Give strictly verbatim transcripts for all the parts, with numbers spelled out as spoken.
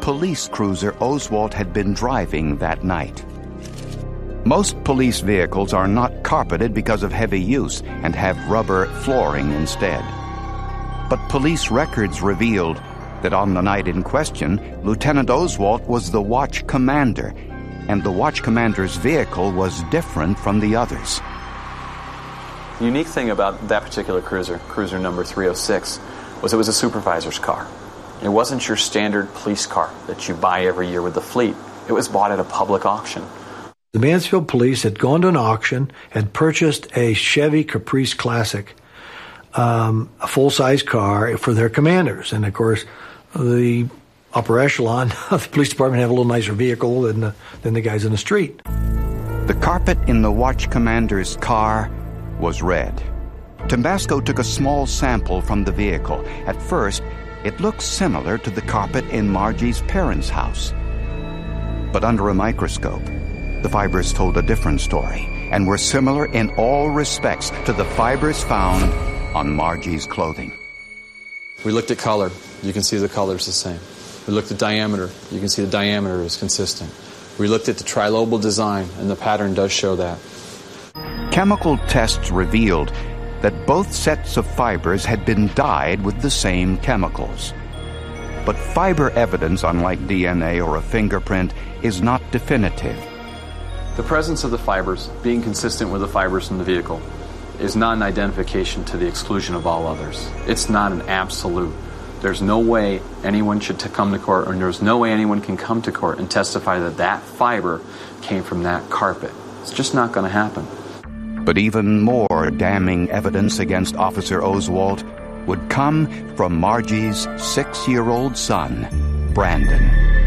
police cruiser Oswalt had been driving that night. Most police vehicles are not carpeted because of heavy use and have rubber flooring instead. But police records revealed that on the night in question, Lieutenant Oswalt was the watch commander, and the watch commander's vehicle was different from the others. The unique thing about that particular cruiser, cruiser number three oh six, was it was a supervisor's car. It wasn't your standard police car that you buy every year with the fleet. It was bought at a public auction. The Mansfield Police had gone to an auction and purchased a Chevy Caprice Classic, um, a full-size car for their commanders. And, of course, the upper echelon of the police department have a little nicer vehicle than the, than the guys in the street. The carpet in the watch commander's car was red. Tambasco took a small sample from the vehicle. At first, it looked similar to the carpet in Margie's parents' house. But under a microscope, the fibers told a different story and were similar in all respects to the fibers found on Margie's clothing. We looked at color. You can see the color's the same. We looked at diameter. You can see the diameter is consistent. We looked at the trilobal design, and the pattern does show that. Chemical tests revealed that both sets of fibers had been dyed with the same chemicals. But fiber evidence, unlike D N A or a fingerprint, is not definitive. The presence of the fibers, being consistent with the fibers in the vehicle, is not an identification to the exclusion of all others. It's not an absolute. There's no way anyone should to come to court, or there's no way anyone can come to court and testify that that fiber came from that carpet. It's just not going to happen. But even more damning evidence against Officer Oswalt would come from Margie's six-year-old son, Brandon.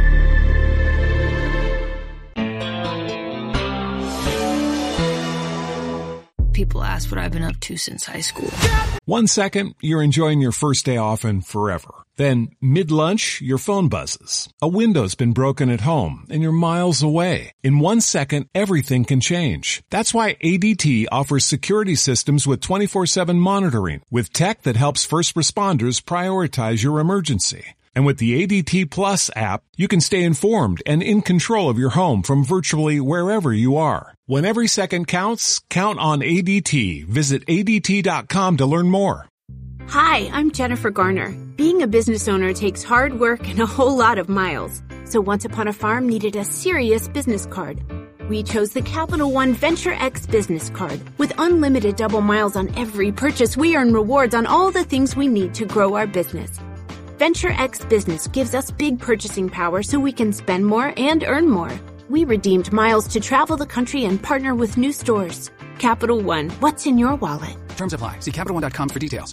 People ask what I've been up to since high school. One second, you're enjoying your first day off and forever. Then, mid-lunch, your phone buzzes. A window's been broken at home, and you're miles away. In one second, everything can change. That's why A D T offers security systems with twenty-four seven monitoring, with tech that helps first responders prioritize your emergency. And with the A D T Plus app, you can stay informed and in control of your home from virtually wherever you are. When every second counts, count on A D T. Visit A D T dot com to learn more. Hi, I'm Jennifer Garner. Being a business owner takes hard work and a whole lot of miles. So Once Upon a Farm needed a serious business card. We chose the Capital One Venture X business card. With unlimited double miles on every purchase, we earn rewards on all the things we need to grow our business. Venture X Business gives us big purchasing power so we can spend more and earn more. We redeemed miles to travel the country and partner with new stores. Capital One, what's in your wallet? Terms apply. See Capital One dot com for details.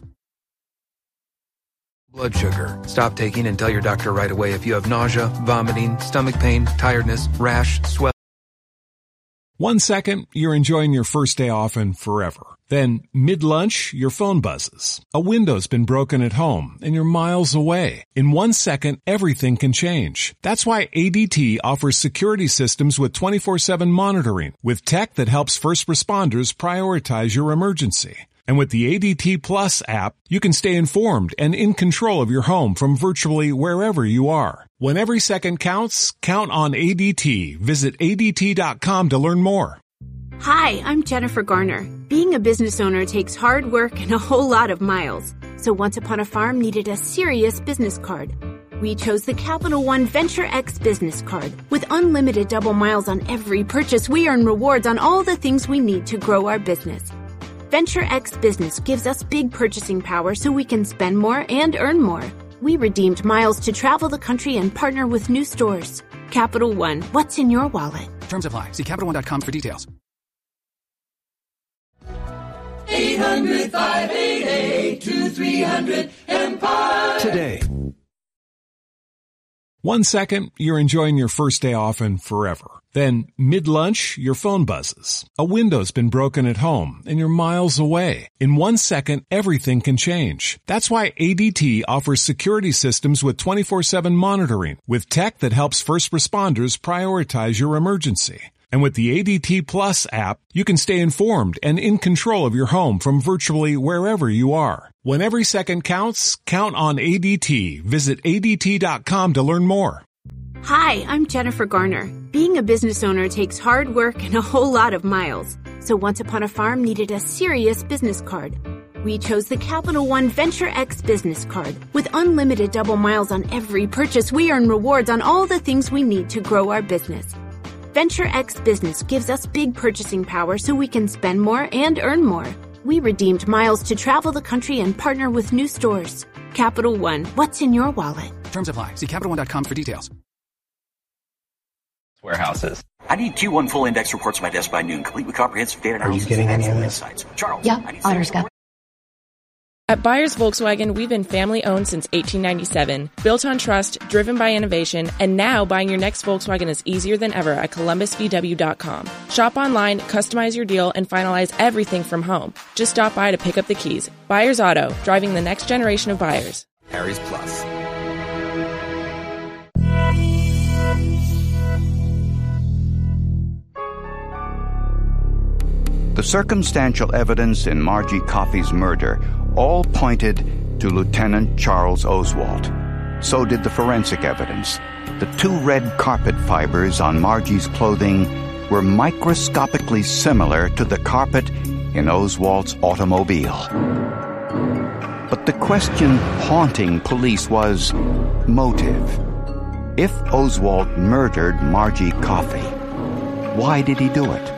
Blood sugar. Stop taking and tell your doctor right away if you have nausea, vomiting, stomach pain, tiredness, rash, swelling. One second, you're enjoying your first day off and forever. Then, mid-lunch, your phone buzzes. A window's been broken at home, and you're miles away. In one second, everything can change. That's why A D T offers security systems with twenty-four seven monitoring, with tech that helps first responders prioritize your emergency. And with the A D T Plus app, you can stay informed and in control of your home from virtually wherever you are. When every second counts, count on A D T. Visit A D T dot com to learn more. Hi, I'm Jennifer Garner. Being a business owner takes hard work and a whole lot of miles. So Once Upon a Farm needed a serious business card. We chose the Capital One Venture X business card. With unlimited double miles on every purchase, we earn rewards on all the things we need to grow our business. Venture X Business gives us big purchasing power so we can spend more and earn more. We redeemed miles to travel the country and partner with new stores. Capital One, what's in your wallet? Terms apply. See Capital One dot com for details. eight hundred, five eight eight, two three hundred, EMPIRE. Today. One second, you're enjoying your first day off and forever. Then, mid-lunch, your phone buzzes. A window's been broken at home, and you're miles away. In one second, everything can change. That's why A D T offers security systems with twenty-four seven monitoring, with tech that helps first responders prioritize your emergency. And with the A D T Plus app, you can stay informed and in control of your home from virtually wherever you are. When every second counts, count on A D T. Visit A D T dot com to learn more. Hi, I'm Jennifer Garner. Being a business owner takes hard work and a whole lot of miles. So Once Upon a Farm needed a serious business card. We chose the Capital One Venture X business card. With unlimited double miles on every purchase, we earn rewards on all the things we need to grow our business. Venture X Business gives us big purchasing power so we can spend more and earn more. We redeemed miles to travel the country and partner with new stores. Capital One, what's in your wallet? Terms apply. See Capital One dot com for details. Warehouses. I need Q one full index reports on my desk by noon, complete with comprehensive data analysis. Are you getting any of this? Insights. Charles. Yeah, Otter's got. At Byers Volkswagen, we've been family-owned since eighteen ninety-seven, built on trust, driven by innovation, and now buying your next Volkswagen is easier than ever at Columbus V W dot com. Shop online, customize your deal, and finalize everything from home. Just stop by to pick up the keys. Byers Auto, driving the next generation of buyers. Harry's Plus. The circumstantial evidence in Margie Coffey's murder all pointed to Lieutenant Charles Oswalt. So did the forensic evidence. The two red carpet fibers on Margie's clothing were microscopically similar to the carpet in Oswalt's automobile. But the question haunting police was motive. If Oswalt murdered Margie Coffey, why did he do it?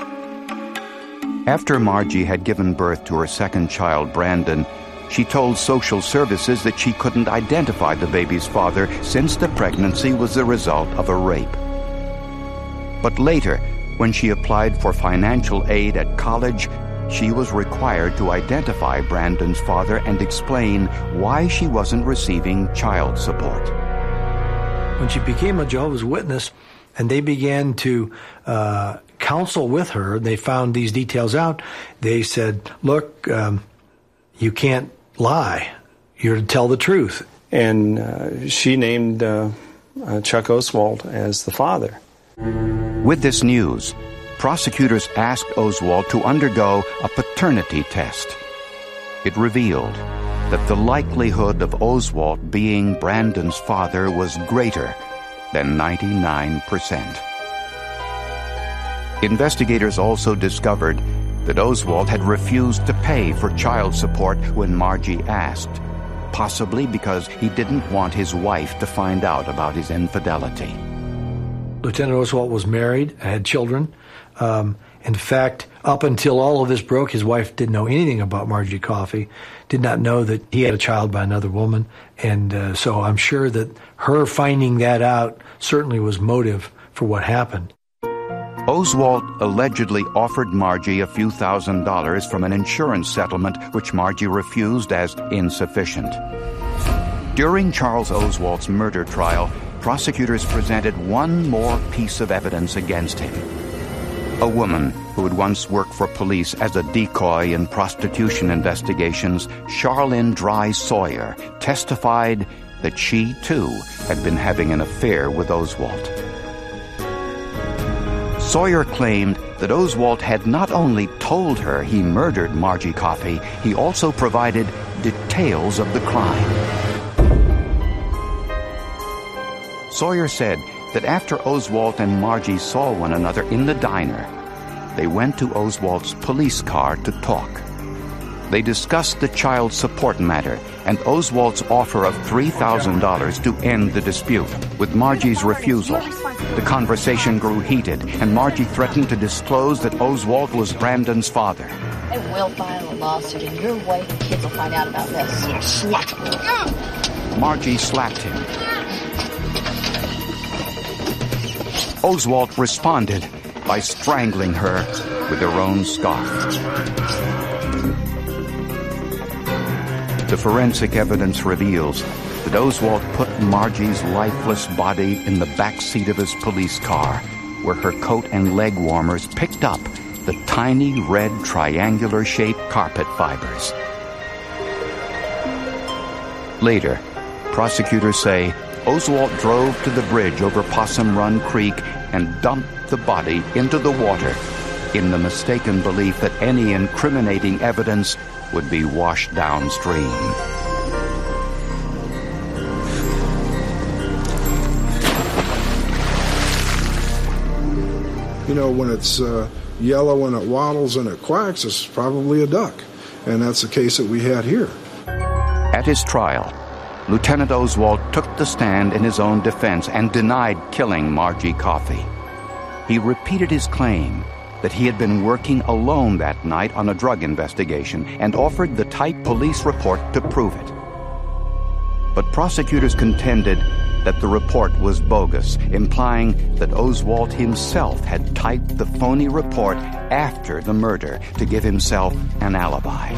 After Margie had given birth to her second child, Brandon, she told social services that she couldn't identify the baby's father since the pregnancy was the result of a rape. But later, when she applied for financial aid at college, she was required to identify Brandon's father and explain why she wasn't receiving child support. When she became a Jehovah's Witness and they began to uh, counsel with her, they found these details out. They said, look, um, you can't lie. You're to tell the truth. And uh, she named uh, uh, Chuck Oswalt as the father. With this news, prosecutors asked Oswalt to undergo a paternity test. It revealed that the likelihood of Oswalt being Brandon's father was greater than ninety-nine percent. Investigators also discovered that Oswalt had refused to pay for child support when Margie asked, possibly because he didn't want his wife to find out about his infidelity. Lieutenant Oswalt was married, had children. Um, in fact, up until all of this broke, his wife didn't know anything about Margie Coffey, did not know that he had a child by another woman. And uh, so I'm sure that her finding that out certainly was motive for what happened. Oswalt allegedly offered Margie a few thousand dollars from an insurance settlement, which Margie refused as insufficient. During Charles Oswalt's murder trial, prosecutors presented one more piece of evidence against him. A woman who had once worked for police as a decoy in prostitution investigations, Charlene Dry Sawyer, testified that she, too, had been having an affair with Oswalt. Sawyer claimed that Oswalt had not only told her he murdered Margie Coffey, he also provided details of the crime. Sawyer said that after Oswalt and Margie saw one another in the diner, they went to Oswalt's police car to talk. They discussed the child support matter and Oswalt's offer of three thousand dollars to end the dispute. With Margie's refusal, the conversation grew heated, and Margie threatened to disclose that Oswalt was Brandon's father. They will file a lawsuit, and your wife and kids will find out about this. You slut. Margie slapped him. Oswalt responded by strangling her with her own scarf. The forensic evidence reveals that Oswalt put Margie's lifeless body in the back seat of his police car, where her coat and leg warmers picked up the tiny red triangular-shaped carpet fibers. Later, prosecutors say Oswalt drove to the bridge over Possum Run Creek and dumped the body into the water in the mistaken belief that any incriminating evidence would be washed downstream. You know, when it's uh, yellow and it waddles and it quacks, it's probably a duck. And that's the case that we had here. At his trial, Lieutenant Oswald took the stand in his own defense and denied killing Margie Coffey. He repeated his claim that he had been working alone that night on a drug investigation and offered the typed police report to prove it. But prosecutors contended that the report was bogus, implying that Oswald himself had typed the phony report after the murder to give himself an alibi.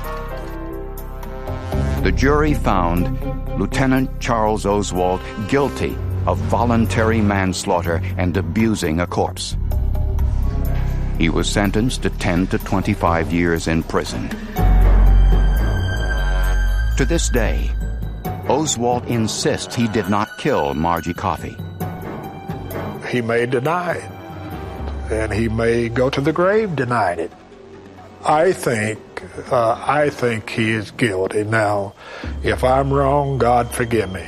The jury found Lieutenant Charles Oswald guilty of voluntary manslaughter and abusing a corpse. He was sentenced to ten to twenty-five years in prison. To this day, Oswald insists he did not kill Margie Coffey. He may deny it, and he may go to the grave denying it. I think, uh, I think he is guilty. Now, if I'm wrong, God forgive me.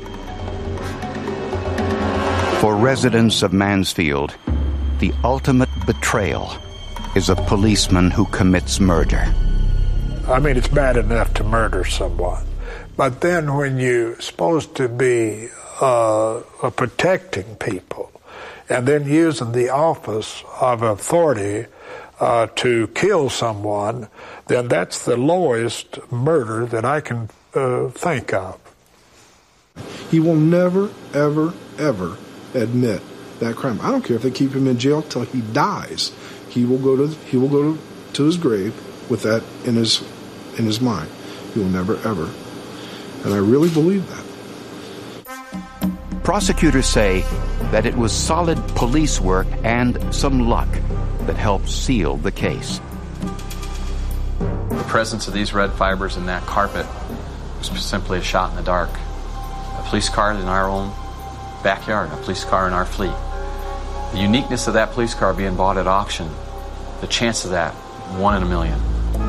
For residents of Mansfield, the ultimate betrayal is a policeman who commits murder. I mean, it's bad enough to murder someone. But then when you're supposed to be uh, protecting people and then using the office of authority uh, to kill someone, then that's the lowest murder that I can uh, think of. He will never, ever, ever admit that crime. I don't care if they keep him in jail till he dies. He will go to he will go to, to his grave with that in his in his mind. He will never, ever. And I really believe that. Prosecutors say that it was solid police work and some luck that helped seal the case. The presence of these red fibers in that carpet was simply a shot in the dark. A police car in our own backyard, a police car in our fleet. The uniqueness of that police car being bought at auction, the chance of that, one in a million.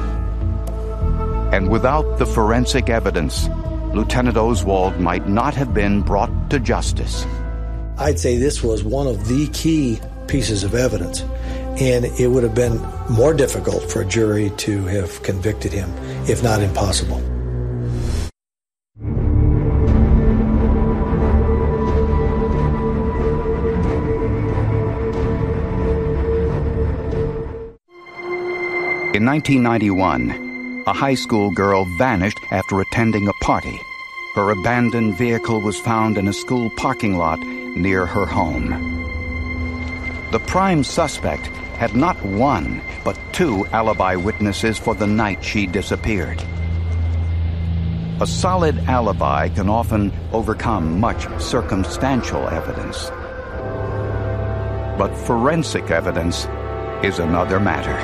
And without the forensic evidence, Lieutenant Oswald might not have been brought to justice. I'd say this was one of the key pieces of evidence, and it would have been more difficult for a jury to have convicted him, if not impossible. In nineteen ninety-one, a high school girl vanished after attending a party. Her abandoned vehicle was found in a school parking lot near her home. The prime suspect had not one, but two alibi witnesses for the night she disappeared. A solid alibi can often overcome much circumstantial evidence. But forensic evidence is another matter.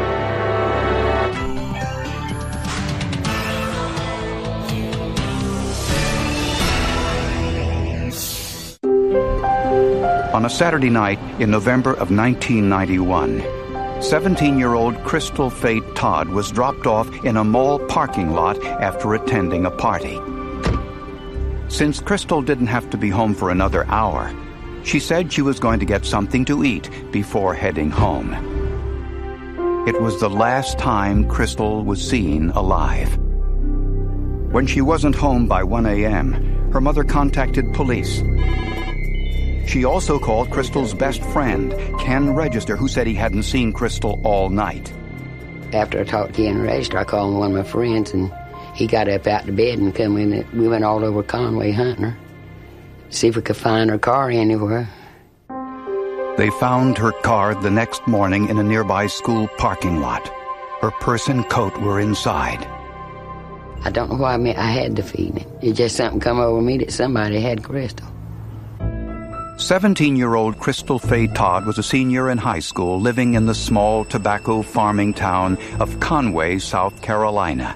On a Saturday night in November of nineteen ninety-one, seventeen-year-old Crystal Faye Todd was dropped off in a mall parking lot after attending a party. Since Crystal didn't have to be home for another hour, she said she was going to get something to eat before heading home. It was the last time Crystal was seen alive. When she wasn't home by one a.m., her mother contacted police. She also called Crystal's best friend, Ken Register, who said he hadn't seen Crystal all night. After I talked to Ken Register, I called one of my friends, and he got up out of bed and come in. We went all over Conway hunting her, see if we could find her car anywhere. They found her car the next morning in a nearby school parking lot. Her purse and coat were inside. I don't know why I, mean, I had the feeling. It just something come over me that somebody had Crystal. seventeen-year-old Crystal Faye Todd was a senior in high school living in the small tobacco farming town of Conway, South Carolina.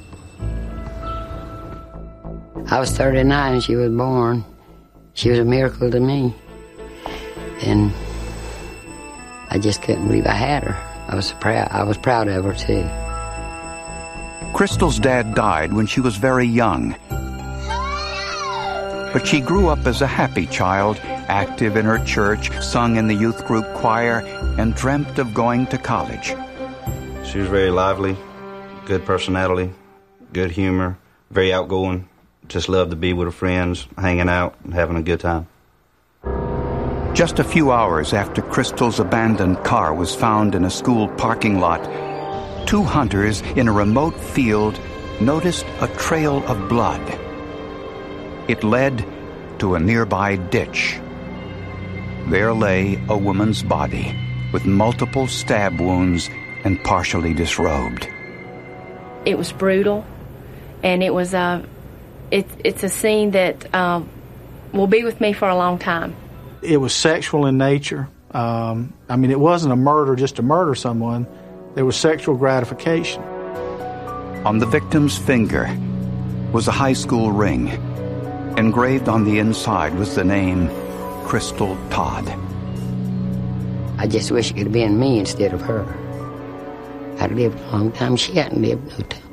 I was thirty-nine when she was born. She was a miracle to me. And I just couldn't believe I had her. I was proud, I was proud of her, too. Crystal's dad died when she was very young. But she grew up as a happy child active in her church, sung in the youth group choir, and dreamt of going to college. She was very lively, good personality, good humor, very outgoing. Just loved to be with her friends, hanging out and having a good time. Just a few hours after Crystal's abandoned car was found in a school parking lot, two hunters in a remote field noticed a trail of blood. It led to a nearby ditch. There lay a woman's body with multiple stab wounds and partially disrobed. It was brutal, and it was a, it, it's a scene that uh, will be with me for a long time. It was sexual in nature. Um, I mean, it wasn't a murder just to murder someone. There was sexual gratification. On the victim's finger was a high school ring. Engraved on the inside was the name Crystal Todd. I just wish it could have been me instead of her. I'd lived a long time. She hadn't lived no time.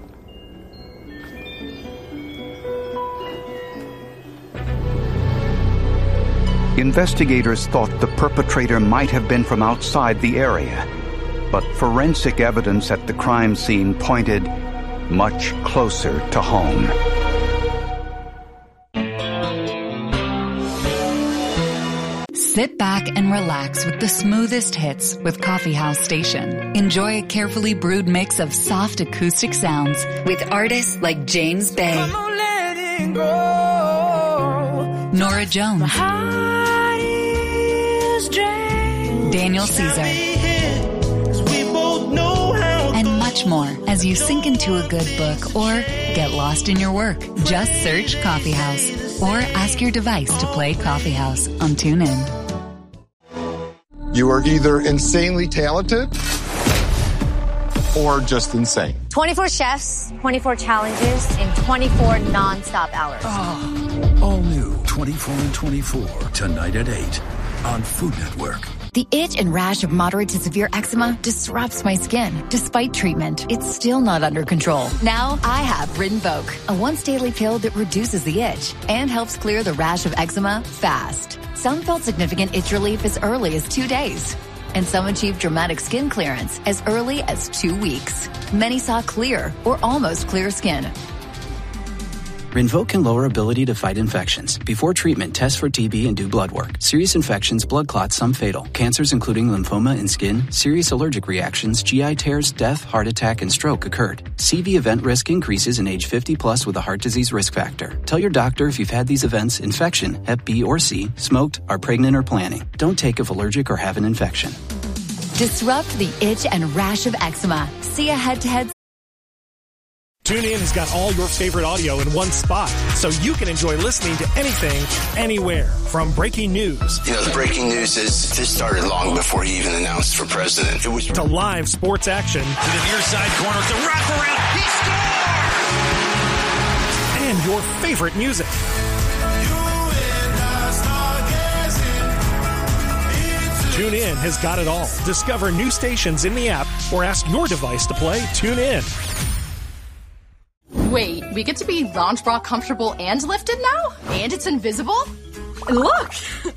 Investigators thought the perpetrator might have been from outside the area, but forensic evidence at the crime scene pointed much closer to home. Sit back and relax with the smoothest hits with Coffee House Station. Enjoy a carefully brewed mix of soft acoustic sounds with artists like James Bay, Come on, let it go. Nora Jones, Daniel Caesar, and much more as you sink into a good book or get lost in your work. Just search Coffee House or ask your device to play Coffee House on TuneIn. You are either insanely talented or just insane. twenty-four chefs, twenty-four challenges, and twenty-four non-stop hours. Oh, all new twenty-four and twenty-four tonight at eight on Food Network. The itch and rash of moderate to severe eczema disrupts my skin. Despite treatment, it's still not under control. Now I have Rinvoq, a once-daily pill that reduces the itch and helps clear the rash of eczema fast. Some felt significant itch relief as early as two days, and some achieved dramatic skin clearance as early as two weeks. Many saw clear or almost clear skin. Rinvoq can lower ability to fight infections. Before treatment, test for T B and do blood work. Serious infections, blood clots, some fatal. Cancers including lymphoma and skin, serious allergic reactions, G I tears, death, heart attack, and stroke occurred. C V event risk increases in age fifty plus with a heart disease risk factor. Tell your doctor if you've had these events, infection, Hep B or C, smoked, are pregnant or planning. Don't take if allergic or have an infection. Disrupt the itch and rash of eczema. See a head-to-head. TuneIn has got all your favorite audio in one spot, so you can enjoy listening to anything, anywhere. From breaking news. You know, the breaking news is this started long before he even announced for president. It was to live sports action. To the near side corner, the wraparound. He scores! And your favorite music. TuneIn has got it all. Discover new stations in the app or ask your device to play TuneIn. Wait, we get to be lounge bra comfortable and lifted now? And it's invisible? Look!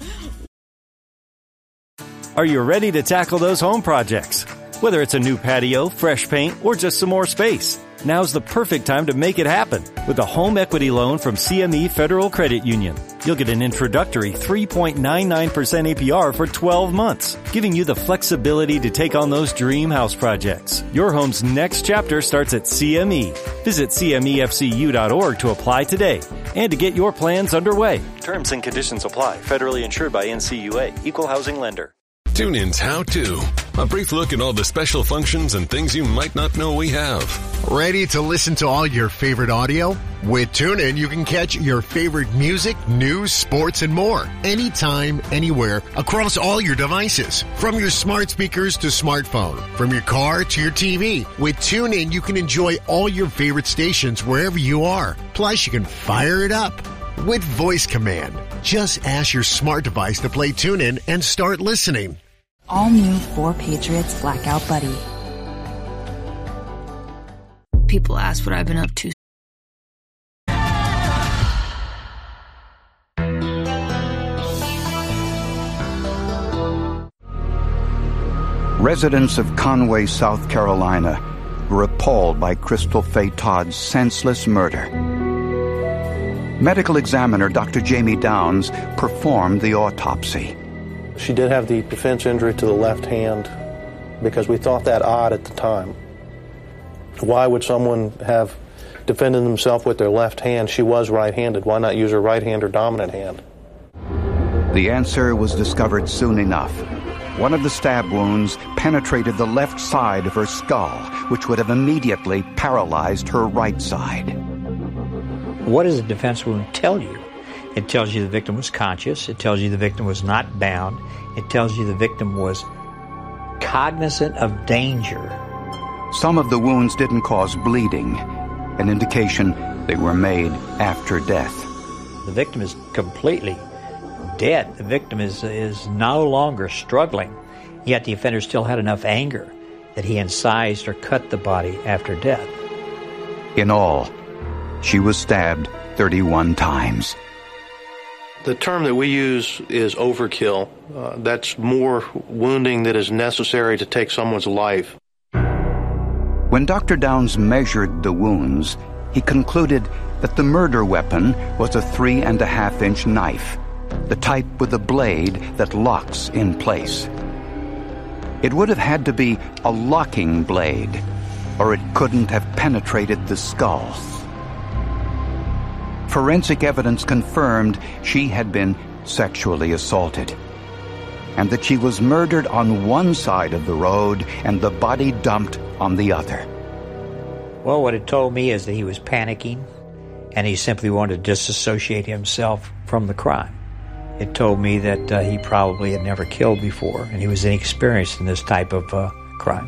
Are you ready to tackle those home projects? Whether it's a new patio, fresh paint, or just some more space, now's the perfect time to make it happen with a home equity loan from C M E Federal Credit Union. You'll get an introductory three point nine nine percent A P R for twelve months, giving you the flexibility to take on those dream house projects. Your home's next chapter starts at C M E. Visit C M E F C U dot org to apply today and to get your plans underway. Terms and conditions apply. Federally insured by N C U A. Equal housing lender. TuneIn's How To. A brief look at all the special functions and things you might not know we have. Ready to listen to all your favorite audio? With TuneIn, you can catch your favorite music, news, sports, and more. Anytime, anywhere, across all your devices. From your smart speakers to smartphone. From your car to your T V. With TuneIn, you can enjoy all your favorite stations wherever you are. Plus, you can fire it up with voice command. Just ask your smart device to play TuneIn and start listening. All new For Patriots Blackout Buddy. People ask what I've been up to. Residents of Conway, South Carolina, were appalled by Crystal Faye Todd's senseless murder. Medical examiner Doctor Jamie Downs performed the autopsy. She did have the defense injury to the left hand because we thought that odd at the time. Why would someone have defended themselves with their left hand? She was right-handed. Why not use her right hand or dominant hand? The answer was discovered soon enough. One of the stab wounds penetrated the left side of her skull, which would have immediately paralyzed her right side. What does a defense wound tell you? It tells you the victim was conscious. It tells you the victim was not bound. It tells you the victim was cognizant of danger. Some of the wounds didn't cause bleeding, an indication they were made after death. The victim is completely dead. The victim is is no longer struggling, yet the offender still had enough anger that he incised or cut the body after death. In all, she was stabbed thirty-one times. The term that we use is overkill. Uh, that's more wounding that is necessary to take someone's life. When Doctor Downs measured the wounds, he concluded that the murder weapon was a three and a half inch knife, the type with a blade that locks in place. It would have had to be a locking blade, or it couldn't have penetrated the skull. Forensic evidence confirmed she had been sexually assaulted, and that she was murdered on one side of the road and the body dumped on the other. Well, what it told me is that he was panicking, and he simply wanted to disassociate himself from the crime. It told me that uh, he probably had never killed before, and he was inexperienced in this type of uh, crime.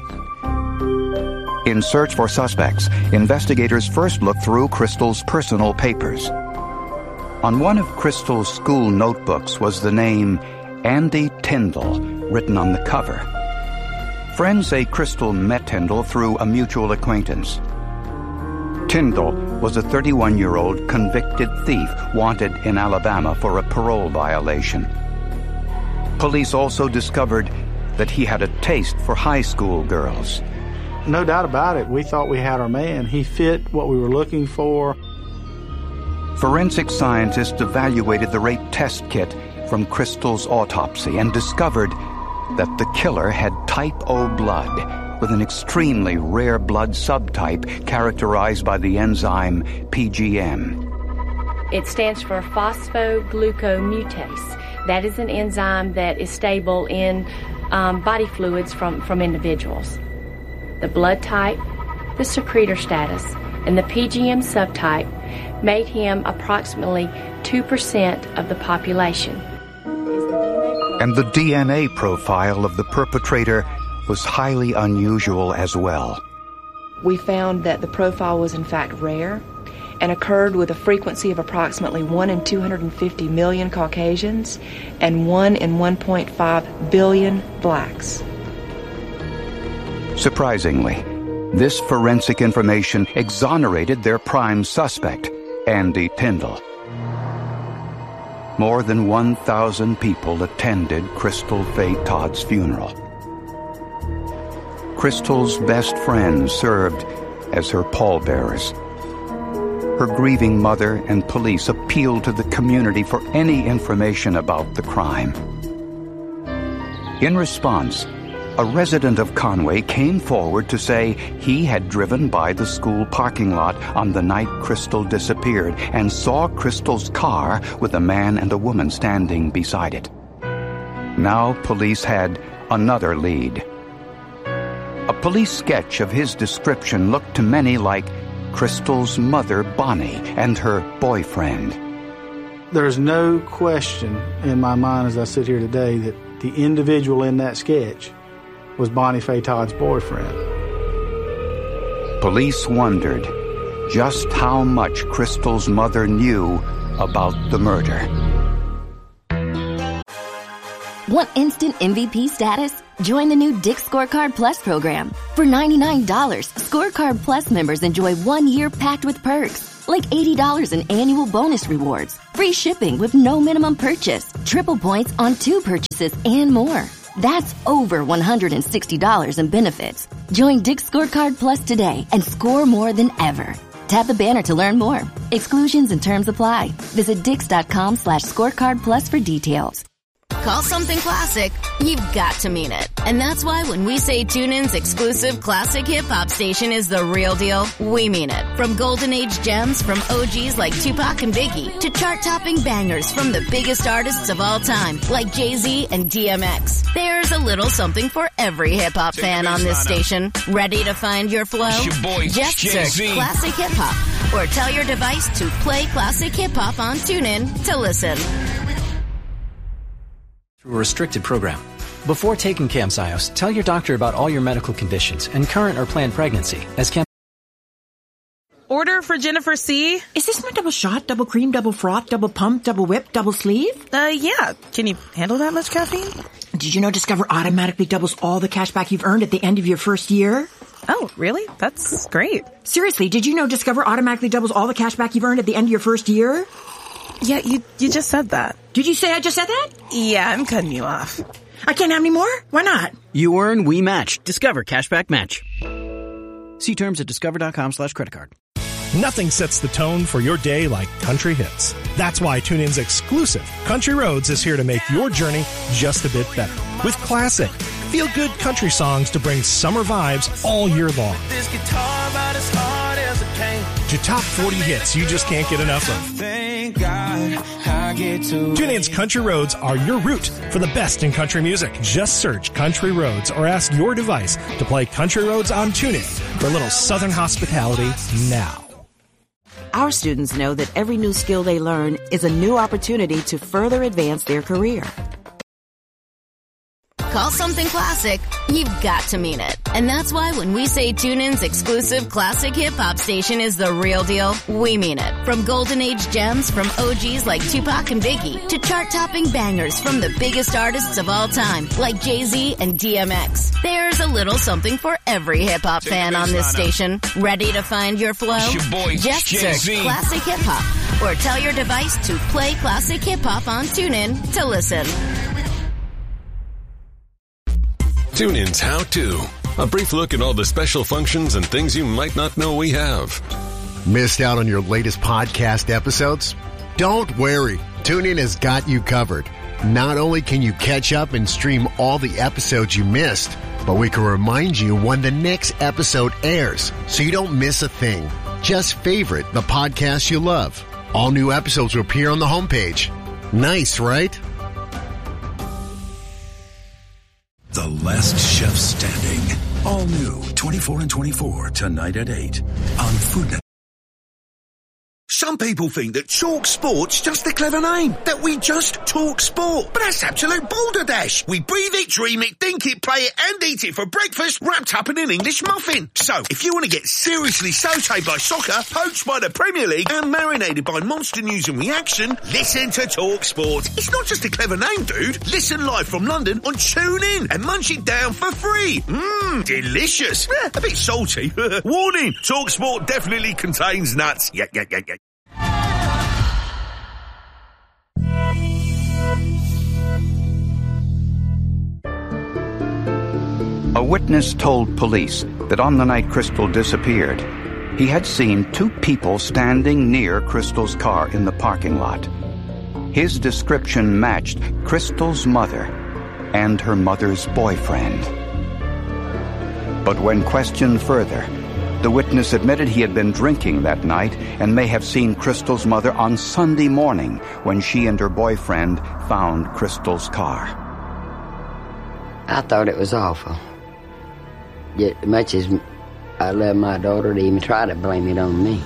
In search for suspects, investigators first looked through Crystal's personal papers. On one of Crystal's school notebooks was the name Andy Tyndall written on the cover. Friends say Crystal met Tyndall through a mutual acquaintance. Tyndall was a thirty-one-year-old convicted thief wanted in Alabama for a parole violation. Police also discovered that he had a taste for high school girls. No doubt about it. We thought we had our man. He fit what we were looking for. Forensic scientists evaluated the rape test kit from Crystal's autopsy and discovered that the killer had type O blood with an extremely rare blood subtype characterized by the enzyme P G M. It stands for phosphoglucomutase. That is an enzyme that is stable in um, body fluids from, from individuals. The blood type, the secretor status, and the P G M subtype made him approximately two percent of the population. And the D N A profile of the perpetrator was highly unusual as well. We found that the profile was in fact rare and occurred with a frequency of approximately one in two hundred fifty million Caucasians and one in one point five billion blacks. Surprisingly, this forensic information exonerated their prime suspect, Andy Tyndall. More than one thousand people attended Crystal Faye Todd's funeral. Crystal's best friends served as her pallbearers. Her grieving mother and police appealed to the community for any information about the crime. In response, a resident of Conway came forward to say he had driven by the school parking lot on the night Crystal disappeared and saw Crystal's car with a man and a woman standing beside it. Now police had another lead. A police sketch of his description looked to many like Crystal's mother, Bonnie, and her boyfriend. There's no question in my mind as I sit here today that the individual in that sketch was Bonnie Faye Todd's boyfriend. Police wondered just how much Crystal's mother knew about the murder. Want instant M V P status? Join the new Dick's Scorecard Plus program. For ninety-nine dollars, Scorecard Plus members enjoy one year packed with perks, like eighty dollars in annual bonus rewards, free shipping with no minimum purchase, triple points on two purchases, and more. That's over one hundred sixty dollars in benefits. Join Dick's Scorecard Plus today and score more than ever. Tap the banner to learn more. Exclusions and terms apply. Visit dix.com slash scorecard plus for details. Call something classic, you've got to mean it. And that's why when we say TuneIn's exclusive classic hip-hop station is the real deal, we mean it. From golden age gems from O Gs like Tupac and Biggie to chart-topping bangers from the biggest artists of all time like Jay-Z and D M X. There's a little something for every hip-hop fan on this station. Ready to find your flow? It's your boy, Just Jay-Z. search Classic Hip-Hop or tell your device to play Classic Hip-Hop on TuneIn to listen. Through a restricted program. Before taking Camzyos, tell your doctor about all your medical conditions and current or planned pregnancy, as Cam. Order for Jennifer C. Is this my double shot, double cream, double froth, double pump, double whip, double sleeve? Uh, yeah. Can you handle that much caffeine? Did you know Discover automatically doubles all the cash back you've earned at the end of your first year? Oh, really? That's great. Seriously, did you know Discover automatically doubles all the cash back you've earned at the end of your first year? Yeah, you you just said that. Did you say I just said that? Yeah, I'm cutting you off. I can't have any more? Why not? You earn, we match. Discover Cashback Match. See terms at discover.com slash credit card. Nothing sets the tone for your day like country hits. That's why TuneIn's exclusive Country Roads is here to make your journey just a bit better. With classic, feel-good country songs to bring summer vibes all year long. This guitar about as hard as a pain. To top forty hits you just can't get enough of. Thank God I get to TuneIn's Country Roads are your route for the best in country music. Just search Country Roads or ask your device to play Country Roads on TuneIn for a little Southern hospitality now. Our students know that every new skill they learn is a new opportunity to further advance their career. Call something classic, you've got to mean it. And that's why when we say TuneIn's exclusive classic hip-hop station is the real deal, we mean it. From golden age gems from O Gs like Tupac and Biggie to chart-topping bangers from the biggest artists of all time like Jay-Z and D M X. There's a little something for every hip-hop fan on this station. Ready to find your flow? It's your boy, Just Jay-Z. search Classic Hip-Hop or tell your device to play Classic Hip-Hop on TuneIn to listen. TuneIn's How To. A brief look at all the special functions and things you might not know we have. Missed out on your latest podcast episodes? Don't worry. TuneIn has got you covered. Not only can you catch up and stream all the episodes you missed, but we can remind you when the next episode airs so you don't miss a thing. Just favorite the podcast you love. All new episodes will appear on the homepage. Nice, right? The Last Chef Standing. All new twenty-four and twenty-four tonight at eight on Food Network. Some people think that Talk Sport's just a clever name, that we just talk sport. But that's absolute balderdash. We breathe it, dream it, think it, play it, and eat it for breakfast, wrapped up in an English muffin. So, if you want to get seriously sautéed by soccer, poached by the Premier League, and marinated by monster news and reaction, listen to Talk Sport. It's not just a clever name, dude. Listen live from London on TuneIn and munch it down for free. Mmm, delicious. Eh, a bit salty. Warning, Talk Sport definitely contains nuts. Yeah, yeah, yeah, yeah. A witness told police that on the night Crystal disappeared, he had seen two people standing near Crystal's car in the parking lot. His description matched Crystal's mother and her mother's boyfriend. But when questioned further, the witness admitted he had been drinking that night and may have seen Crystal's mother on Sunday morning when she and her boyfriend found Crystal's car. I thought it was awful. Yet, as much as I love my daughter, to even try to blame it on me.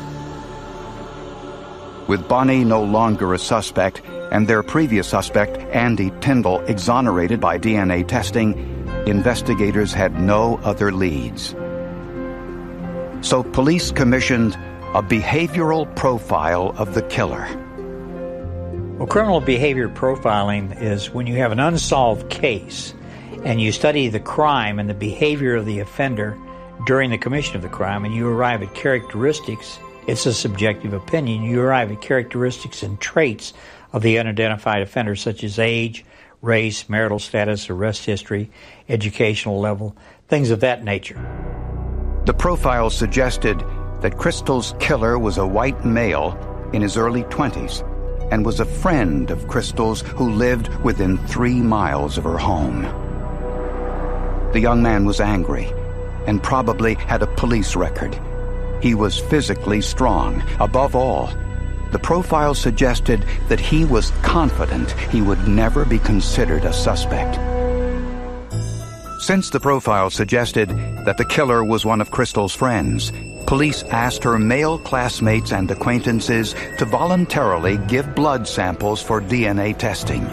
With Bonnie no longer a suspect and their previous suspect, Andy Tyndall, exonerated by D N A testing, investigators had no other leads. So police commissioned a behavioral profile of the killer. Well, criminal behavior profiling is when you have an unsolved case and you study the crime and the behavior of the offender during the commission of the crime, and you arrive at characteristics. It's a subjective opinion. You arrive at characteristics and traits of the unidentified offender, such as age, race, marital status, arrest history, educational level, things of that nature. The profile suggested that Crystal's killer was a white male in his early twenties and was a friend of Crystal's who lived within three miles of her home. The young man was angry and probably had a police record. He was physically strong. Above all, the profile suggested that he was confident he would never be considered a suspect. Since the profile suggested that the killer was one of Crystal's friends, police asked her male classmates and acquaintances to voluntarily give blood samples for D N A testing.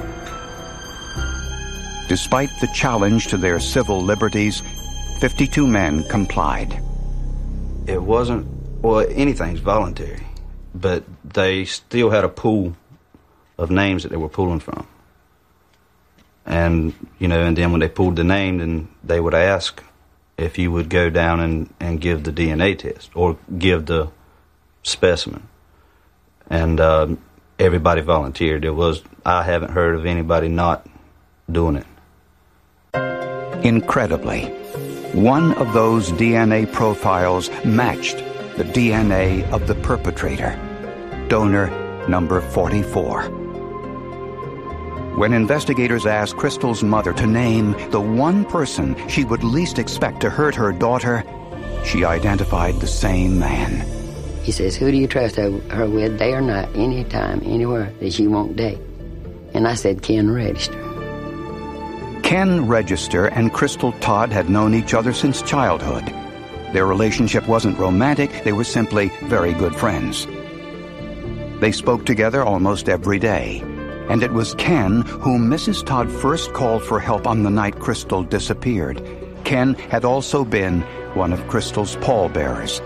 Despite the challenge to their civil liberties, fifty-two men complied. It wasn't, well, anything's voluntary, but they still had a pool of names that they were pulling from. And, you know, and then when they pulled the name, then they would ask if you would go down and, and give the D N A test or give the specimen. And um, everybody volunteered. There was, I haven't heard of anybody not doing it. Incredibly, one of those D N A profiles matched the D N A of the perpetrator, donor number forty-four. When investigators asked Crystal's mother to name the one person she would least expect to hurt her daughter, she identified the same man. He says, who do you trust her, her with, day or night, anytime, anywhere that she won't date? And I said, Ken Register. Ken Register and Crystal Todd had known each other since childhood. Their relationship wasn't romantic, they were simply very good friends. They spoke together almost every day, and it was Ken whom Missus Todd first called for help on the night Crystal disappeared. Ken had also been one of Crystal's pallbearers.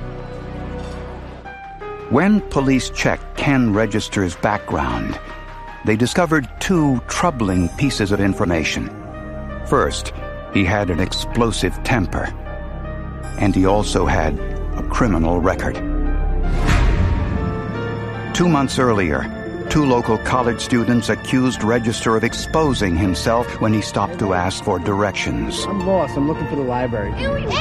When police checked Ken Register's background, they discovered two troubling pieces of information. First, he had an explosive temper, and he also had a criminal record. Two months earlier, two local college students accused Register of exposing himself when he stopped to ask for directions. I'm lost. I'm looking for the library.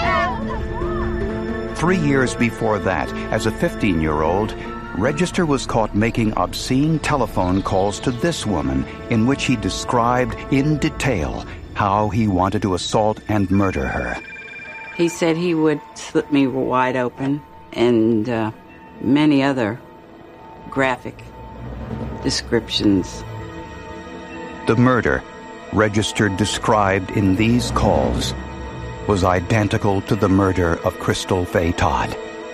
Three years before that, as a fifteen-year-old, Register was caught making obscene telephone calls to this woman in which he described in detail how he wanted to assault and murder her. He said he would slit me wide open and uh, many other graphic descriptions. The murder Register described in these calls was identical to the murder of Crystal Faye Todd.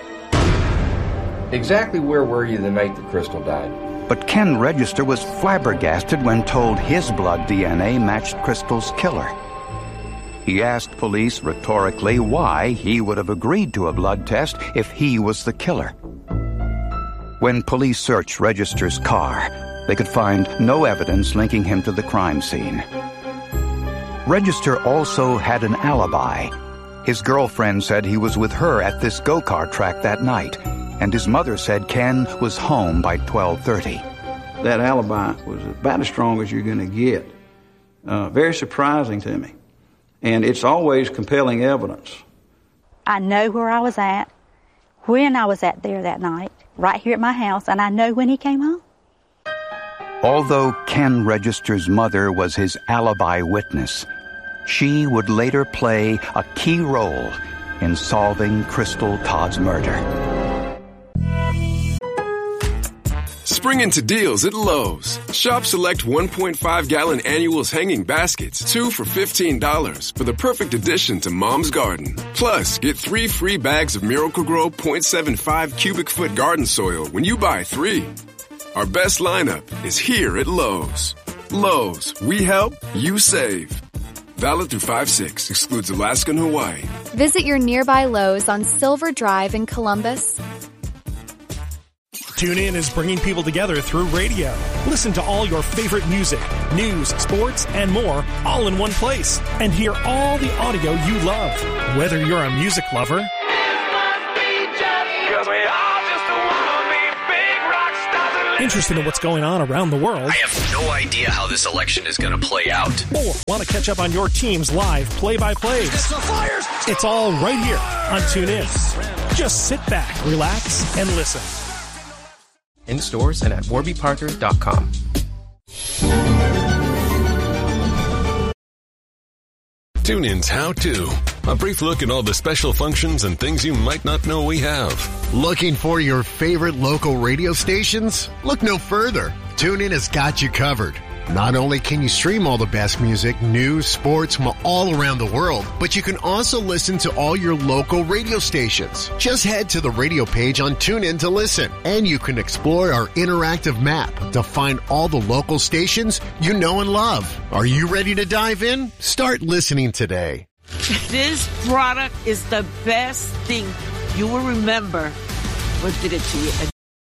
Exactly where were you the night that Crystal died? But Ken Register was flabbergasted when told his blood D N A matched Crystal's killer. He asked police rhetorically why he would have agreed to a blood test if he was the killer. When police searched Register's car, they could find no evidence linking him to the crime scene. Register also had an alibi. His girlfriend said he was with her at this go-kart track that night, and his mother said Ken was home by twelve thirty. That alibi was about as strong as you're going to get. Uh, very surprising to me. And it's always compelling evidence. I know where I was at, when I was at there that night, right here at my house, and I know when he came home. Although Ken Register's mother was his alibi witness, she would later play a key role in solving Crystal Todd's murder. Spring into deals at Lowe's. Shop select one point five gallon annuals hanging baskets, two for fifteen dollars for the perfect addition to Mom's garden. Plus, get three free bags of Miracle-Gro point seven five cubic foot garden soil when you buy three. Our best lineup is here at Lowe's. Lowe's, we help, you save. Valid through five six, excludes Alaska and Hawaii. Visit your nearby Lowe's on Silver Drive in Columbus. TuneIn is bringing people together through radio. Listen to all your favorite music, news, sports, and more all in one place. And hear all the audio you love. Whether you're a music lover Interested in what's going on around the world? I have no idea how this election is going to play out. Or want to catch up on your team's live play-by-plays? It's all right here on TuneIn. Just sit back, relax, and listen. In stores and at warby parker dot com. TuneIn's How To. A brief look at all the special functions and things you might not know we have. Looking for your favorite local radio stations? Look no further. TuneIn has got you covered. Not only can you stream all the best music, news, sports from all around the world, but you can also listen to all your local radio stations. Just head to the radio page on TuneIn to listen, and you can explore our interactive map to find all the local stations you know and love. Are you ready to dive in? Start listening today. This product is the best thing you will remember what did it to you.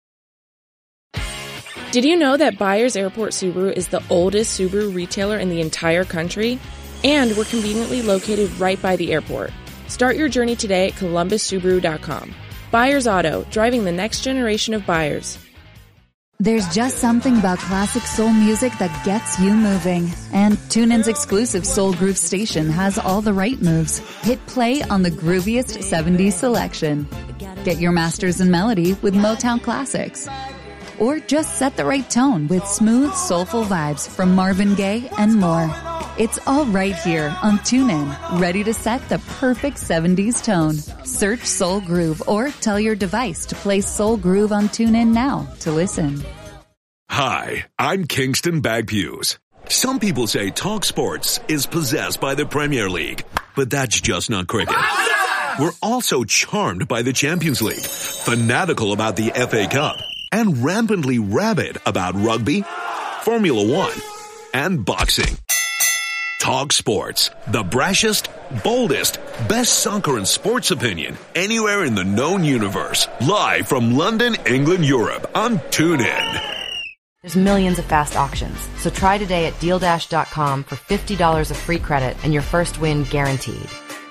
Did you know that Byers Airport Subaru is the oldest Subaru retailer in the entire country? And we're conveniently located right by the airport. Start your journey today at columbus subaru dot com. Byers Auto, driving the next generation of buyers. There's just something about classic soul music that gets you moving. And TuneIn's exclusive Soul Groove station has all the right moves. Hit play on the grooviest seventies selection. Get your masters in melody with Motown classics. Or just set the right tone with smooth, soulful vibes from Marvin Gaye and more. It's all right here on TuneIn, ready to set the perfect seventies tone. Search Soul Groove or tell your device to play Soul Groove on TuneIn now to listen. Hi, I'm Kingston Bagpuse. Some people say Talk Sports is possessed by the Premier League, but that's just not cricket. We're also charmed by the Champions League, fanatical about the F A Cup, and rampantly rabid about rugby, Formula One, and boxing. Talk Sports, the brashest, boldest, best soccer and sports opinion anywhere in the known universe. Live from London, England, Europe on TuneIn. There's millions of fast auctions, so try today at deal dash dot com for fifty dollars of free credit and your first win guaranteed.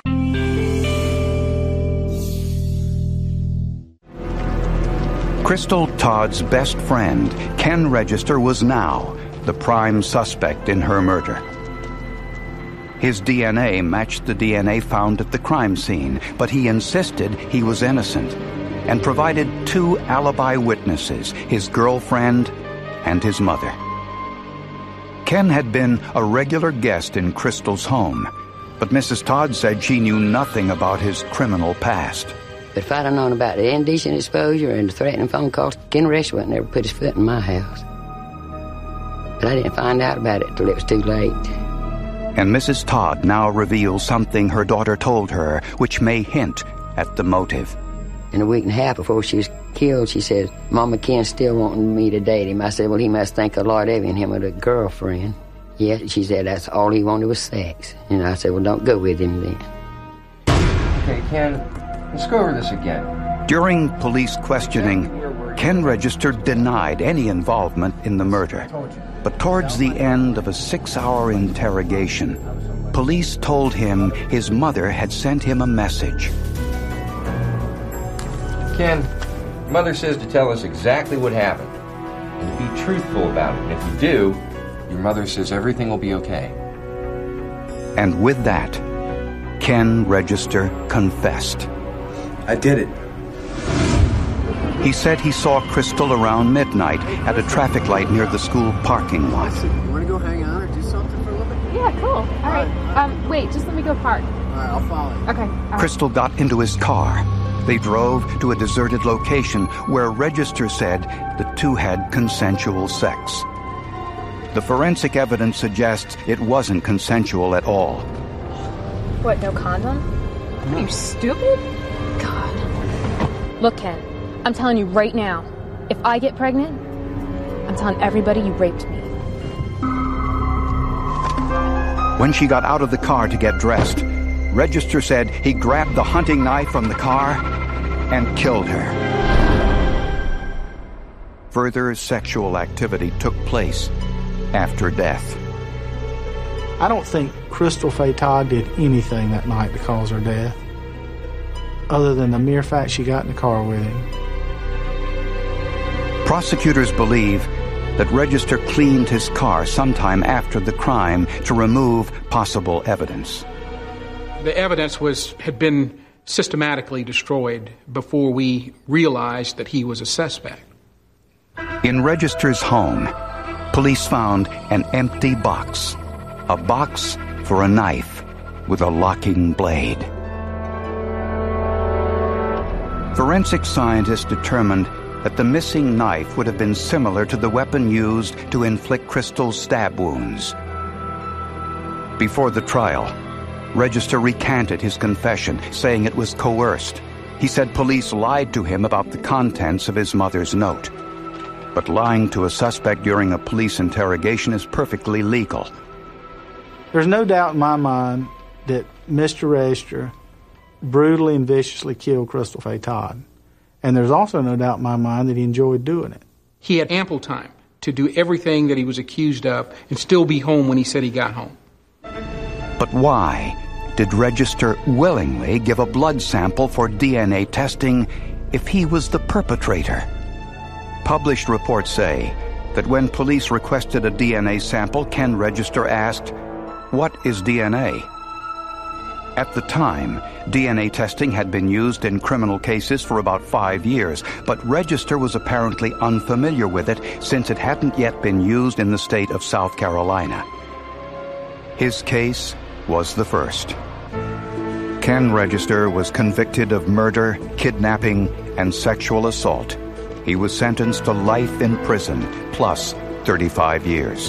Crystal Todd's best friend, Ken Register, was now the prime suspect in her murder. His D N A matched the D N A found at the crime scene, but he insisted he was innocent and provided two alibi witnesses, his girlfriend and his mother. Ken had been a regular guest in Crystal's home, but Missus Todd said she knew nothing about his criminal past. If I'd have known about the indecent exposure and the threatening phone calls, Ken Resch wouldn't ever put his foot in my house. But I didn't find out about it till it was too late. And Missus Todd now reveals something her daughter told her, which may hint at the motive. In a week and a half before she was killed, she said, Mama, Ken's still wanting me to date him. I said, well, he must think a lot of him with a girlfriend. Yeah, she said that's all he wanted was sex. And I said, well, don't go with him then. Okay, Ken, let's go over this again. During police questioning, Ken Register denied any involvement in the murder. But towards the end of a six-hour interrogation, police told him his mother had sent him a message. Ken, Mother says to tell us exactly what happened and to be truthful about it. And if you do, your mother says everything will be okay. And with that, Ken Register confessed. I did it. He said he saw Crystal around midnight at a traffic light near the school parking lot. You want to go hang out or do something for a little bit? Yeah, cool. All right. Um, wait, just let me go park. All right, I'll follow you. Okay. All right. Crystal got into his car. They drove to a deserted location where Register said the two had consensual sex. The forensic evidence suggests it wasn't consensual at all. What, no condom? Are you stupid? God. Look, Ken, I'm telling you right now, if I get pregnant, I'm telling everybody you raped me. When she got out of the car to get dressed, Register said he grabbed the hunting knife from the car and killed her. Further sexual activity took place after death. I don't think Crystal Faye Todd did anything that night to cause her death, other than the mere fact she got in the car with him. Prosecutors believe that Register cleaned his car sometime after the crime to remove possible evidence. The evidence was had been systematically destroyed before we realized that he was a suspect. In Register's home, police found an empty box, a box for a knife with a locking blade. Forensic scientists determined that the missing knife would have been similar to the weapon used to inflict Crystal's stab wounds. Before the trial, Register recanted his confession, saying it was coerced. He said police lied to him about the contents of his mother's note. But lying to a suspect during a police interrogation is perfectly legal. There's no doubt in my mind that Mister Register brutally and viciously killed Crystal Faye Todd. And there's also no doubt in my mind that he enjoyed doing it. He had ample time to do everything that he was accused of and still be home when he said he got home. But why did Register willingly give a blood sample for D N A testing if he was the perpetrator? Published reports say that when police requested a D N A sample, Ken Register asked, "What is D N A?" At the time, D N A testing had been used in criminal cases for about five years, but Register was apparently unfamiliar with it since it hadn't yet been used in the state of South Carolina. His case was the first. Ken Register was convicted of murder, kidnapping, and sexual assault. He was sentenced to life in prison, plus thirty-five years.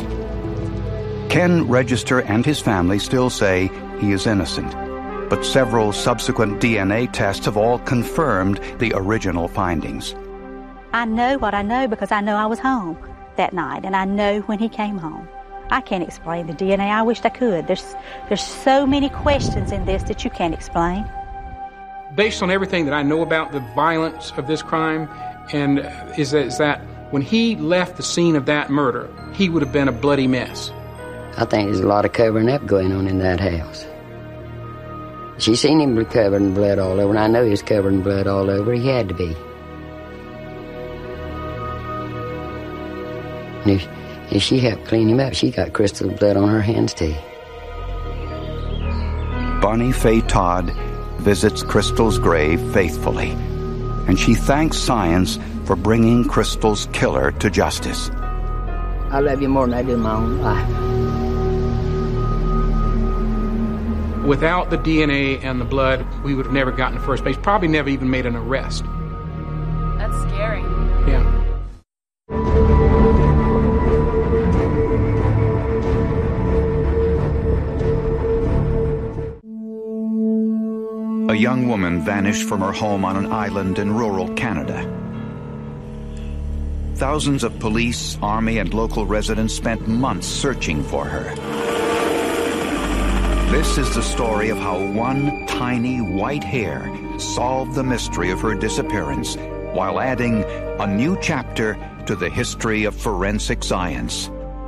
Ken Register and his family still say he is innocent, but several subsequent D N A tests have all confirmed the original findings. I know what I know because I know I was home that night, and I know when he came home. I can't explain the D N A. I wished I could. There's, there's so many questions in this that you can't explain. Based on everything that I know about the violence of this crime, and is that, is that when he left the scene of that murder, he would have been a bloody mess. I think there's a lot of covering up going on in that house. She seen him covered in blood all over, and I know he was covered in blood all over. He had to be. And if, if she helped clean him up, she got Crystal's blood on her hands, too. Bonnie Faye Todd visits Crystal's grave faithfully, and she thanks science for bringing Crystal's killer to justice. I love you more than I do my own life. Without the D N A and the blood, we would have never gotten to first base, probably never even made an arrest. That's scary. Yeah. A young woman vanished from her home on an island in rural Canada. Thousands of police, army, and local residents spent months searching for her. This is the story of how one tiny white hair solved the mystery of her disappearance while adding a new chapter to the history of forensic science.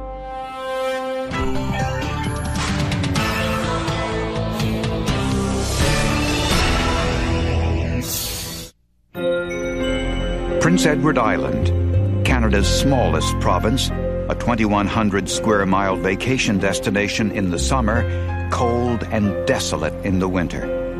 Prince Edward Island, Canada's smallest province, a twenty-one hundred square mile vacation destination in the summer, cold and desolate in the winter.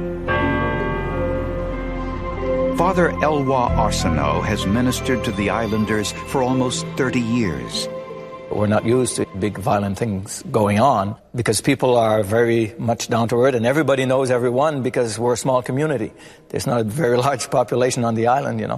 Father Eloi Arsenault has ministered to the islanders for almost thirty years. We're not used to big violent things going on because people are very much down to earth and everybody knows everyone because we're a small community. There's not a very large population on the island, you know.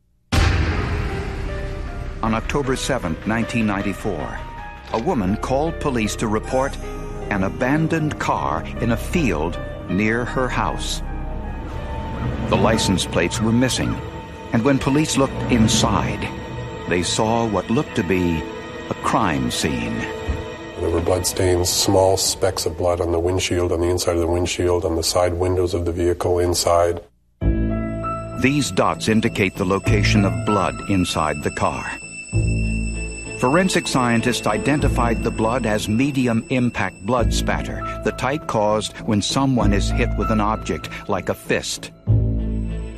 On October seventh, nineteen ninety-four, a woman called police to report an abandoned car in a field near her house. The license plates were missing, and when police looked inside, they saw what looked to be a crime scene. There were blood stains, small specks of blood on the windshield, on the inside of the windshield, on the side windows of the vehicle inside. These dots indicate the location of blood inside the car. Forensic scientists identified the blood as medium-impact blood spatter, the type caused when someone is hit with an object like a fist.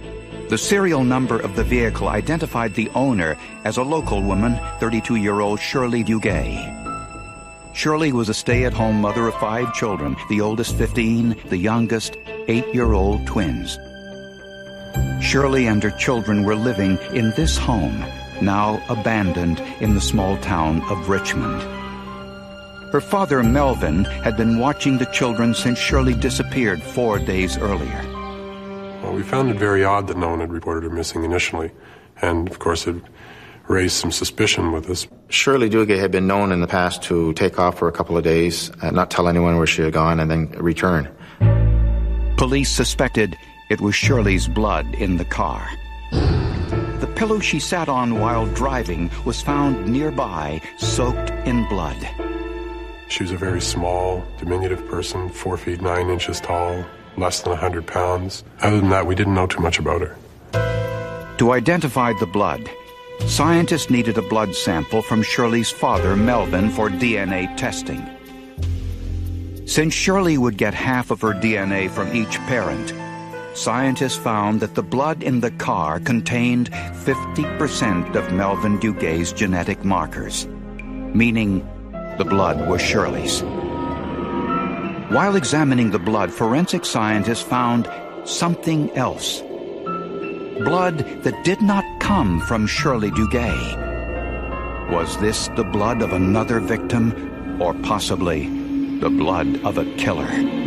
The serial number of the vehicle identified the owner as a local woman, thirty-two-year-old Shirley Duguay. Shirley was a stay-at-home mother of five children, the oldest fifteen, the youngest eight-year-old twins. Shirley and her children were living in this home, now abandoned in the small town of Richmond. Her father, Melvin, had been watching the children since Shirley disappeared four days earlier. Well, we found it very odd that no one had reported her missing initially, and of course it raised some suspicion with us. Shirley Duguay had been known in the past to take off for a couple of days, uh, not tell anyone where she had gone, and then return. Police suspected it was Shirley's blood in the car. The pillow she sat on while driving was found nearby, soaked in blood. She was a very small, diminutive person, four feet nine inches tall, less than one hundred pounds. Other than that, we didn't know too much about her. To identify the blood, scientists needed a blood sample from Shirley's father, Melvin, for D N A testing. Since Shirley would get half of her D N A from each parent, scientists found that the blood in the car contained fifty percent of Melvin Duguay's genetic markers, meaning the blood was Shirley's. While examining the blood, forensic scientists found something else. Blood that did not come from Shirley Duguay. Was this the blood of another victim, or possibly the blood of a killer?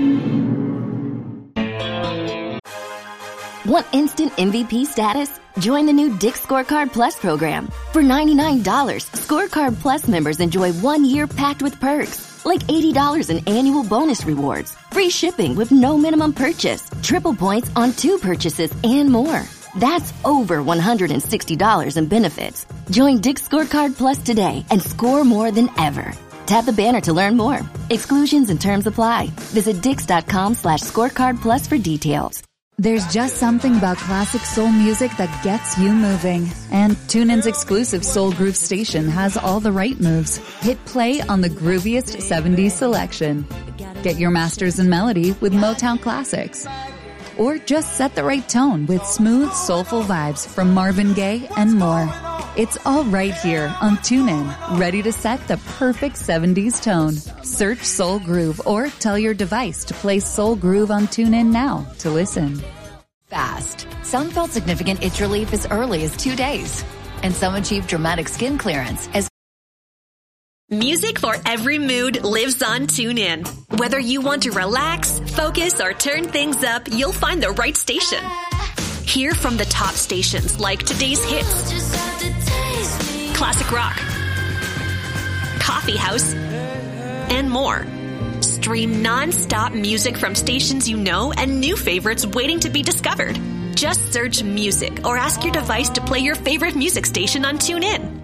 Want instant M V P status? Join the new Dick's Scorecard Plus program. For ninety-nine dollars, Scorecard Plus members enjoy one year packed with perks, like eighty dollars in annual bonus rewards, free shipping with no minimum purchase, triple points on two purchases, and more. That's over one hundred sixty dollars in benefits. Join Dick's Scorecard Plus today and score more than ever. Tap the banner to learn more. Exclusions and terms apply. Visit dix.com slash scorecard plus for details. There's just something about classic soul music that gets you moving. And TuneIn's exclusive Soul Groove station has all the right moves. Hit play on the grooviest seventies selection. Get your masters in melody with Motown classics. Or just set the right tone with smooth, soulful vibes from Marvin Gaye and more. It's all right here on TuneIn, ready to set the perfect seventies tone. Search Soul Groove or tell your device to play Soul Groove on TuneIn now to listen. Fast. Some felt significant itch relief as early as two days. And some achieved dramatic skin clearance as Music for every mood lives on TuneIn. Whether you want to relax, focus, or turn things up, you'll find the right station. Hear from the top stations like today's hits, classic rock, coffee house, and more. Stream non-stop music from stations you know and new favorites waiting to be discovered. Just search music or ask your device to play your favorite music station on TuneIn.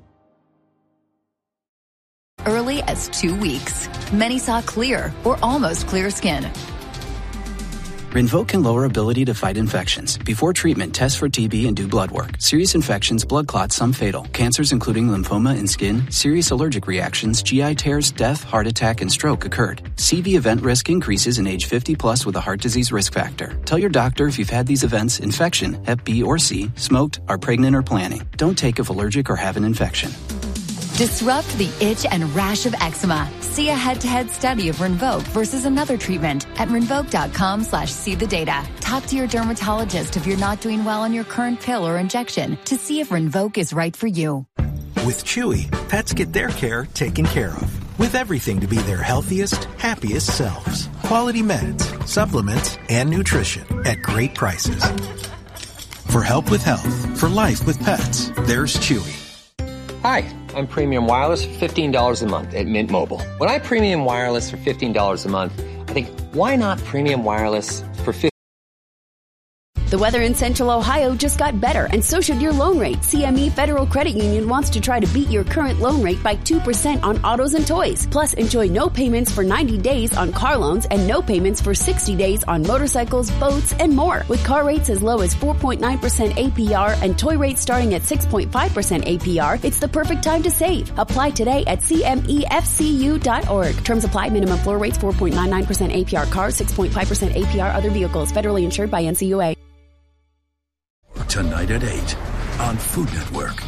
early as two weeks. Many saw clear or almost clear skin. Rinvoq can lower ability to fight infections. Before treatment, test for T B and do blood work. Serious infections, blood clots, some fatal. Cancers including lymphoma and skin, serious allergic reactions, G I tears, death, heart attack, and stroke occurred. C V event risk increases in age fifty plus with a heart disease risk factor. Tell your doctor if you've had these events, infection, Hep B or C, smoked, are pregnant or planning. Don't take if allergic or have an infection. Disrupt the itch and rash of eczema. See a head-to-head study of Rinvoq versus another treatment at rinvoq.com slash see the data. Talk to your dermatologist if you're not doing well on your current pill or injection to see if Rinvoq is right for you. With Chewy, pets get their care taken care of. With everything to be their healthiest, happiest selves. Quality meds, supplements, and nutrition at great prices. For help with health, for life with pets, there's Chewy. Hi, I'm Premium Wireless for fifteen dollars a month at Mint Mobile. When I Premium Wireless for fifteen dollars a month, I think, why not Premium Wireless for fifteen dollars? The weather in Central Ohio just got better, and so should your loan rate. C M E Federal Credit Union wants to try to beat your current loan rate by two percent on autos and toys. Plus, enjoy no payments for ninety days on car loans and no payments for sixty days on motorcycles, boats, and more. With car rates as low as four point nine percent A P R and toy rates starting at six point five percent A P R, it's the perfect time to save. Apply today at C M E F C U dot org. Terms apply. Minimum floor rates four point nine nine percent A P R cars, six point five percent A P R other vehicles. Federally insured by N C U A. tonight at eight on Food Network.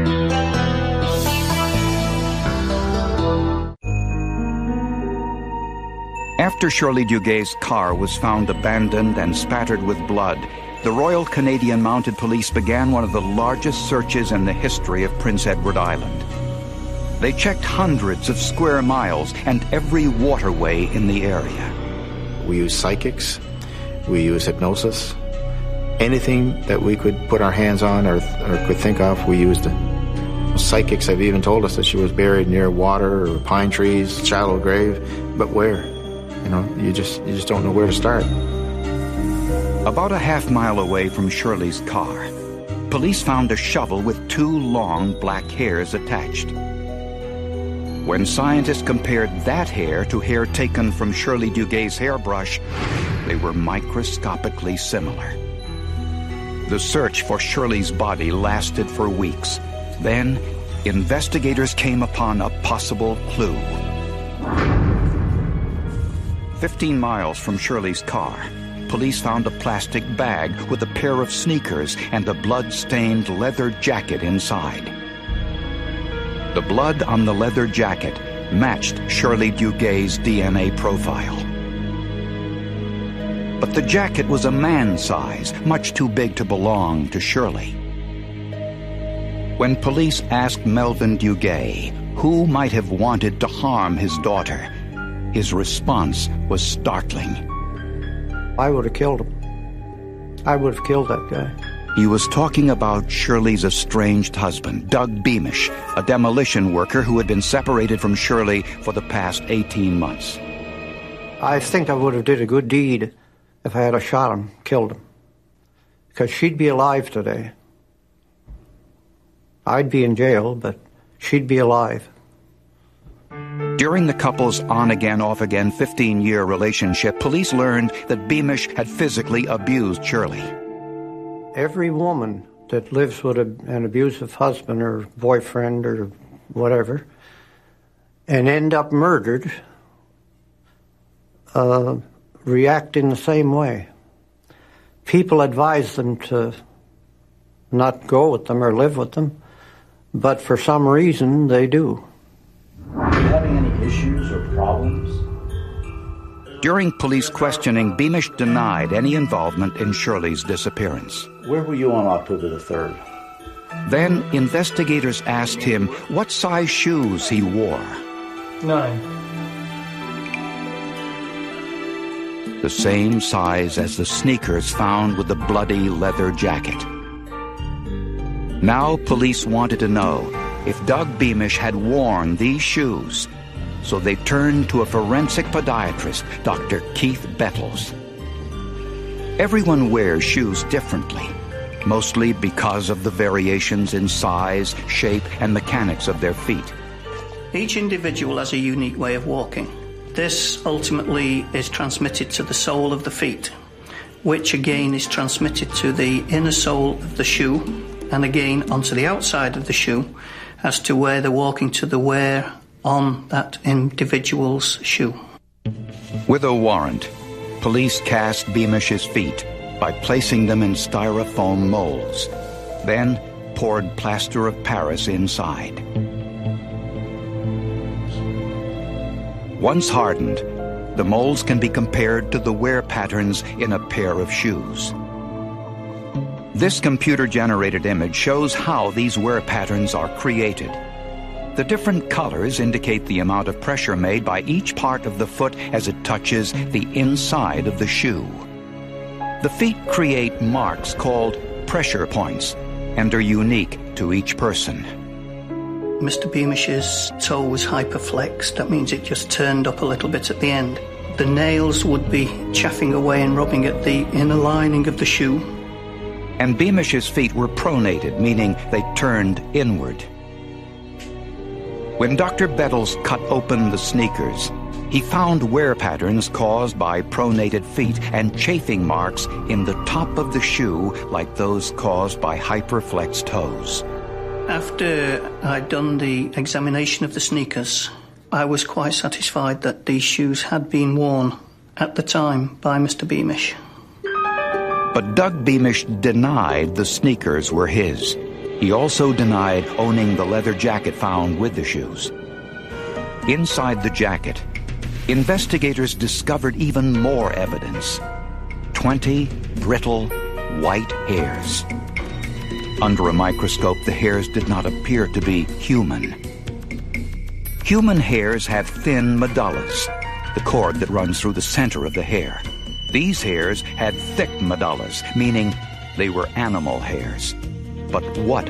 After Shirley Duguay's car was found abandoned and spattered with blood, the Royal Canadian Mounted Police began one of the largest searches in the history of Prince Edward Island. They checked hundreds of square miles and every waterway in the area. We used psychics. We used hypnosis. Anything that we could put our hands on or, or could think of, we used it. Psychics have even told us that she was buried near water or pine trees, shallow grave, but where? You know, you just you just don't know where to start. About a half mile away from Shirley's car, police found a shovel with two long black hairs attached. When scientists compared that hair to hair taken from Shirley Duguay's hairbrush, they were microscopically similar. The search for Shirley's body lasted for weeks. Then, investigators came upon a possible clue. Fifteen miles from Shirley's car, police found a plastic bag with a pair of sneakers and a blood-stained leather jacket inside. The blood on the leather jacket matched Shirley Duguay's D N A profile. But the jacket was a man's size, much too big to belong to Shirley. When police asked Melvin Dugay who might have wanted to harm his daughter, his response was startling. I would have killed him. I would have killed that guy. He was talking about Shirley's estranged husband, Doug Beamish, a demolition worker who had been separated from Shirley for the past eighteen months. I think I would have did a good deed if I had a shot him, killed him. Because she'd be alive today. I'd be in jail, but she'd be alive. During the couple's on-again, off-again fifteen-year relationship, police learned that Beamish had physically abused Shirley. Every woman that lives with a, an abusive husband or boyfriend or whatever and end up murdered uh, react in the same way. People advise them to not go with them or live with them, but for some reason they do. Are you having any issues or problems? During police questioning, Beamish denied any involvement in Shirley's disappearance. Where were you on October the third? Then investigators asked him what size shoes he wore. Nine. The same size as the sneakers found with the bloody leather jacket. Now police wanted to know if Doug Beamish had worn these shoes, so they turned to a forensic podiatrist, Doctor Keith Bettles. Everyone wears shoes differently, mostly because of the variations in size, shape, and mechanics of their feet. Each individual has a unique way of walking. This ultimately is transmitted to the sole of the feet, which again is transmitted to the inner sole of the shoe, and again onto the outside of the shoe, as to where they're walking to the wear on that individual's shoe. With a warrant, police cast Beamish's feet by placing them in styrofoam molds, then poured plaster of Paris inside. Once hardened, the molds can be compared to the wear patterns in a pair of shoes. This computer-generated image shows how these wear patterns are created. The different colors indicate the amount of pressure made by each part of the foot as it touches the inside of the shoe. The feet create marks called pressure points and are unique to each person. Mister Beamish's toe was hyperflexed. That means it just turned up a little bit at the end. The nails would be chaffing away and rubbing at the inner lining of the shoe. And Beamish's feet were pronated, meaning they turned inward. When Doctor Bettles cut open the sneakers, he found wear patterns caused by pronated feet and chafing marks in the top of the shoe like those caused by hyperflexed toes. After I'd done the examination of the sneakers, I was quite satisfied that these shoes had been worn at the time by Mister Beamish. But Doug Beamish denied the sneakers were his. He also denied owning the leather jacket found with the shoes. Inside the jacket, investigators discovered even more evidence. Twenty brittle, white hairs. Under a microscope, the hairs did not appear to be human. Human hairs have thin medullas, the cord that runs through the center of the hair. These hairs had thick medullas, meaning they were animal hairs. But what